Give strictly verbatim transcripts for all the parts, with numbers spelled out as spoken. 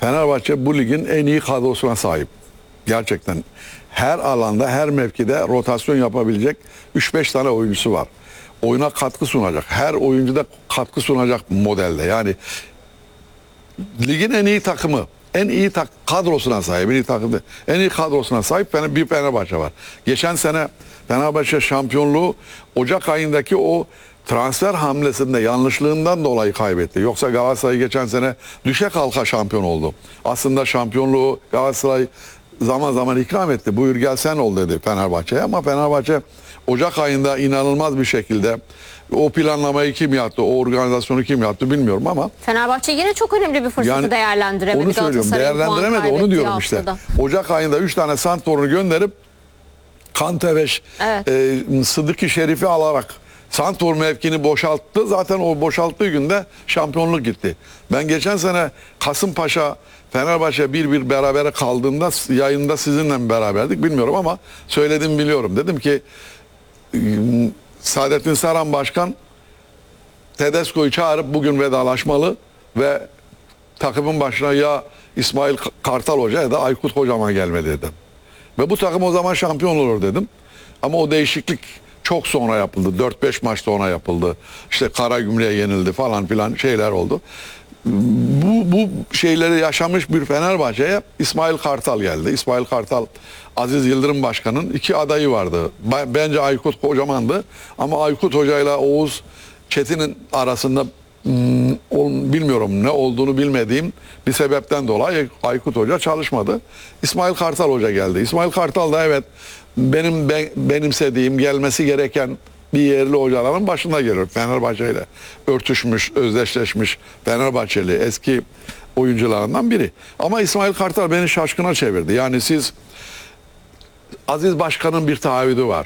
Fenerbahçe bu ligin en iyi kadrosuna sahip. Gerçekten her alanda, her mevkide rotasyon yapabilecek üç beş tane oyuncusu var. Oyuna katkı sunacak. Her oyuncu da katkı sunacak modelde. Yani ligin en iyi takımı, en iyi tak kadrosuna sahip, en iyi takımı, en iyi kadrosuna sahip bir Fenerbahçe var. Geçen sene Fenerbahçe şampiyonluğu Ocak ayındaki o transfer hamlesinde yanlışlığından dolayı kaybetti. Yoksa Galatasaray geçen sene düşe kalka şampiyon oldu. Aslında şampiyonluğu Galatasaray zaman zaman ikram etti. Buyur gel sen ol dedi Fenerbahçe'ye, ama Fenerbahçe Ocak ayında inanılmaz bir şekilde o planlamayı kim yaptı, o organizasyonu kim yaptı bilmiyorum ama Fenerbahçe yine çok önemli bir fırsatı yani değerlendiremedi. onu söylüyorum, değerlendiremedi, onu diyorum işte. Haftada. Ocak ayında üç tane santrforunu gönderip Kanteveş, evet. e, Sıdık-ı Şerif'i alarak santrfor mevkini boşalttı. Zaten o boşalttığı günde şampiyonluk gitti. Ben geçen sene Kasımpaşa Fenerbahçe bir bir berabere kaldığında yayında sizinle mi beraberdik bilmiyorum ama söyledim biliyorum. Dedim ki Saadettin Saran Başkan Tedesco'yu çağırıp bugün vedalaşmalı ve takımın başına ya İsmail Kartal Hoca ya da Aykut Hocama gelmeli dedim. Ve bu takım o zaman şampiyon olur dedim. Ama o değişiklik çok sonra yapıldı. dört beş maç sonra yapıldı. İşte Karagümrük'e yenildi falan filan şeyler oldu. Bu, bu şeyleri yaşamış bir Fenerbahçe'ye İsmail Kartal geldi. İsmail Kartal, Aziz Yıldırım Başkan'ın iki adayı vardı. Bence Aykut Kocaman'dı. Ama Aykut Hoca ile Oğuz Çetin'in arasında hmm, bilmiyorum ne olduğunu bilmediğim bir sebepten dolayı Aykut Hoca çalışmadı. İsmail Kartal Hoca geldi. İsmail Kartal da evet benim ben, benimsediğim, gelmesi gereken bir yerli hocaların başında gelir. Fenerbahçe ile örtüşmüş, özdeşleşmiş Fenerbahçeli eski oyuncularından biri. Ama İsmail Kartal beni şaşkına çevirdi. Yani siz Aziz Başkan'ın bir taahhüdü var.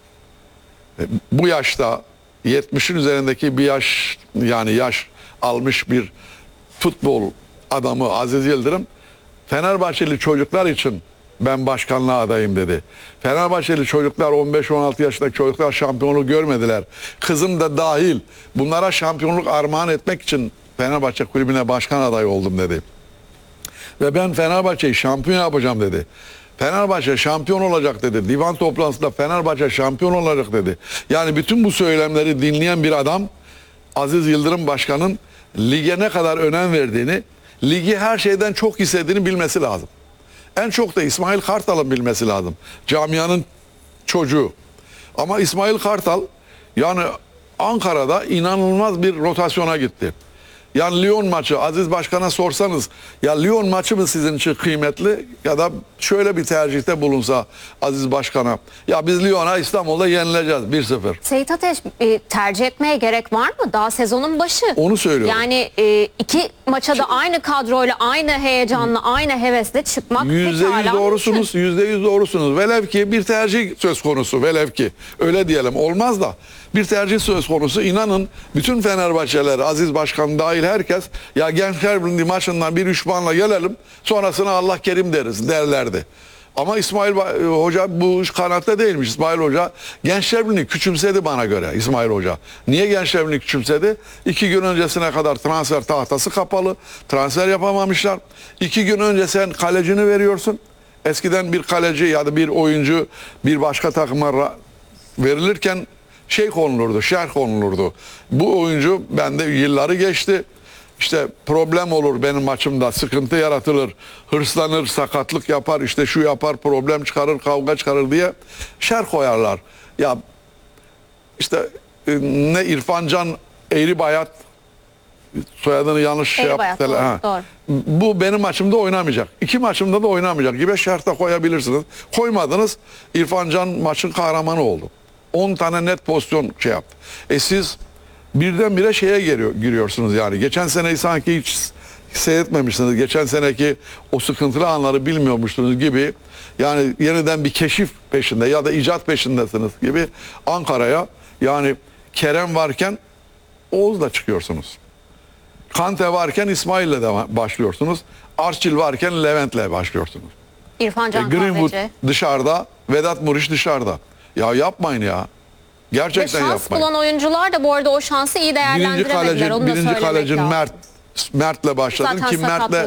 Bu yaşta yetmişin üzerindeki bir yaş, yani yaş almış bir futbol adamı Aziz Yıldırım Fenerbahçeli çocuklar için ben başkanlığa adayım dedi. Fenerbahçeli çocuklar on beş on altı yaşındaki çocuklar şampiyonluk görmediler. Kızım da dahil bunlara şampiyonluk armağan etmek için Fenerbahçe kulübüne başkan adayı oldum dedi. Ve ben Fenerbahçe'yi şampiyon yapacağım dedi. Fenerbahçe şampiyon olacak dedi. Divan toplantısında Fenerbahçe şampiyon olacak dedi. Yani bütün bu söylemleri dinleyen bir adam Aziz Yıldırım Başkan'ın lige ne kadar önem verdiğini, ligi her şeyden çok istediğini bilmesi lazım. En çok da İsmail Kartal'ın bilmesi lazım. Camianın çocuğu. Ama İsmail Kartal yani Ankara'da inanılmaz bir rotasyona gitti. Yani Lyon maçı Aziz Başkan'a sorsanız ya Lyon maçı mı sizin için kıymetli ya da şöyle bir tercihte bulunsa Aziz Başkan'a ya biz Lyon'a İstanbul'da yenileceğiz bir sıfır. Seyit Ateş e, tercih etmeye gerek var mı? Daha sezonun başı. Onu söylüyorum. Yani e, iki maça da aynı kadroyla aynı heyecanla aynı hevesle çıkmak yüzde yüz doğrusunuz, yüzde yüz doğrusunuz. Velev ki bir tercih söz konusu, velev ki öyle diyelim, olmaz da bir tercih söz konusu. İnanın bütün Fenerbahçeler, Aziz Başkan dahil herkes ya Gençler Birliği maçından bir üç puanla gelelim sonrasına Allah kerim deriz derlerdi. Ama İsmail Hoca bu kanatta değilmiş. İsmail Hoca Gençler Birliği küçümsedi bana göre İsmail Hoca. Niye Gençler Birliği küçümsedi? İki gün öncesine kadar transfer tahtası kapalı. Transfer yapamamışlar. İki gün önce sen kalecini veriyorsun. Eskiden bir kaleci ya da bir oyuncu bir başka takıma verilirken şey konulurdu, şerh konulurdu. Bu oyuncu bende yılları geçti. İşte problem olur benim maçımda, sıkıntı yaratılır, hırslanır, sakatlık yapar, işte şu yapar, problem çıkarır, kavga çıkarır diye şerh koyarlar. Ya işte ne İrfan Can Eğribayat, soyadını yanlış şey yaptı. Doğru, ha. doğru. Bu benim maçımda oynamayacak. İki maçımda da oynamayacak gibi şerh de koyabilirsiniz. Koymadınız. İrfan Can maçın kahramanı oldu. on tane net pozisyon şey yaptı. E siz birdenbire şeye giriyor, giriyorsunuz yani. Geçen seneyi sanki hiç seyretmemişsiniz. Geçen seneki o sıkıntılı anları bilmiyormuşsunuz gibi. Yani yeniden bir keşif peşinde ya da icat peşindesiniz gibi Ankara'ya, yani Kerem varken Oğuz'la çıkıyorsunuz. Kante varken İsmail'le de başlıyorsunuz. Arçil varken Levent'le başlıyorsunuz. İrfan Can e, Greenwood Kahveci dışarıda, Vedat Muriç dışarıda. Ya yapmayın ya. Gerçekten yapmayın. Ve şans yapmayın. bulan oyuncular da bu arada o şansı iyi değerlendiremediler. Birinci kalecin, Onu da birinci kalecin lazım. Mert, Mert'le başladım. Zaten Ki Mert'le